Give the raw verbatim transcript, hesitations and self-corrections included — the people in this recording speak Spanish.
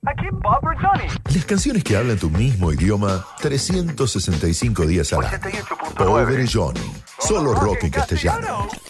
Aquí Bob Johnny. Las canciones que hablan tu mismo idioma trescientos sesenta y cinco días al año. Pobre Johnny. Solo rock en castellano.